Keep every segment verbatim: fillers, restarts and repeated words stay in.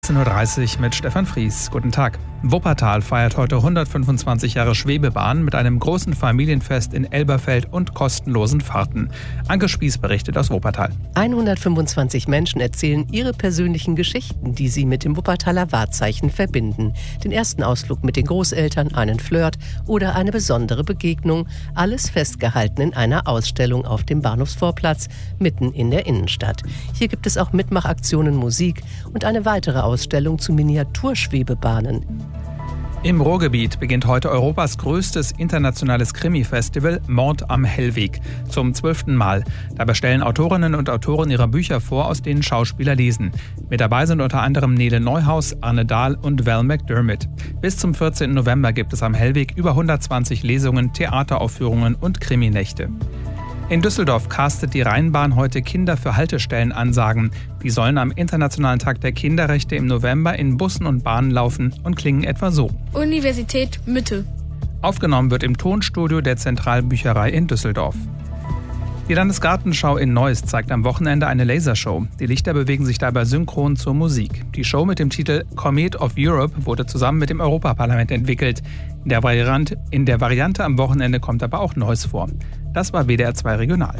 achtzehn Uhr dreißig mit Stefan Fries. Guten Tag. Wuppertal feiert heute hundertfünfundzwanzig Jahre Schwebebahn mit einem großen Familienfest in Elberfeld und kostenlosen Fahrten. Anke Spieß berichtet aus Wuppertal. hundertfünfundzwanzig Menschen erzählen ihre persönlichen Geschichten, die sie mit dem Wuppertaler Wahrzeichen verbinden. Den ersten Ausflug mit den Großeltern, einen Flirt oder eine besondere Begegnung. Alles festgehalten in einer Ausstellung auf dem Bahnhofsvorplatz mitten in der Innenstadt. Hier gibt es auch Mitmachaktionen, Musik und eine weitere Ausstellung zu Miniaturschwebebahnen. Im Ruhrgebiet beginnt heute Europas größtes internationales Krimi-Festival Mord am Hellweg zum zwölften Mal. Dabei stellen Autorinnen und Autoren ihre Bücher vor, aus denen Schauspieler lesen. Mit dabei sind unter anderem Nele Neuhaus, Arne Dahl und Val McDermott. Bis zum vierzehnten November gibt es am Hellweg über hundertzwanzig Lesungen, Theateraufführungen und Kriminächte. In Düsseldorf castet die Rheinbahn heute Kinder für Haltestellenansagen. Die sollen am Internationalen Tag der Kinderrechte im November in Bussen und Bahnen laufen und klingen etwa so. Universität Mitte. Aufgenommen wird im Tonstudio der Zentralbücherei in Düsseldorf. Die Landesgartenschau in Neuss zeigt am Wochenende eine Lasershow. Die Lichter bewegen sich dabei synchron zur Musik. Die Show mit dem Titel Comet of Europe wurde zusammen mit dem Europaparlament entwickelt. In der Variante, in der Variante am Wochenende kommt aber auch Neuss vor. Das war W D R zwei Regional.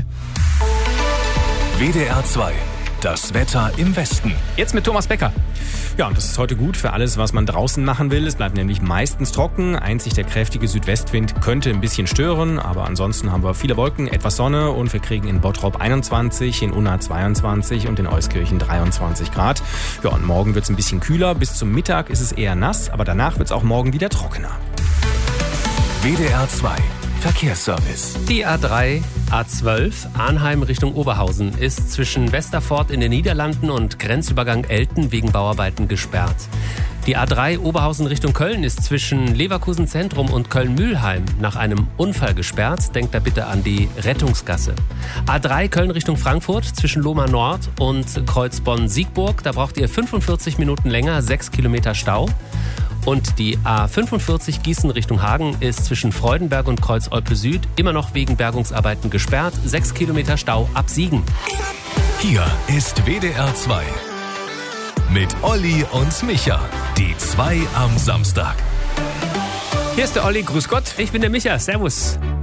W D R zwei, das Wetter im Westen. Jetzt mit Thomas Becker. Ja, und das ist heute gut für alles, was man draußen machen will. Es bleibt nämlich meistens trocken. Einzig der kräftige Südwestwind könnte ein bisschen stören. Aber ansonsten haben wir viele Wolken, etwas Sonne und wir kriegen in Bottrop einundzwanzig, in Unna zweiundzwanzig und in Euskirchen dreiundzwanzig Grad. Ja, und morgen wird es ein bisschen kühler. Bis zum Mittag ist es eher nass, aber danach wird es auch morgen wieder trockener. W D R zwei Verkehrsservice. Die A drei, A zwölf, Arnheim Richtung Oberhausen ist zwischen Westerfort in den Niederlanden und Grenzübergang Elten wegen Bauarbeiten gesperrt. Die A drei Oberhausen Richtung Köln ist zwischen Leverkusen Zentrum und Köln-Mühlheim nach einem Unfall gesperrt. Denkt da bitte an die Rettungsgasse. A drei Köln Richtung Frankfurt zwischen Lohmar Nord und Kreuz Bonn-Siegburg. Da braucht ihr fünfundvierzig Minuten länger, sechs Kilometer Stau. Und die A fünfundvierzig Gießen Richtung Hagen ist zwischen Freudenberg und Kreuz Olpe Süd immer noch wegen Bergungsarbeiten gesperrt. Sechs Kilometer Stau ab Siegen. Hier ist W D R zwei mit Olli und Micha. Die zwei am Samstag. Hier ist der Olli, grüß Gott. Ich bin der Micha, servus.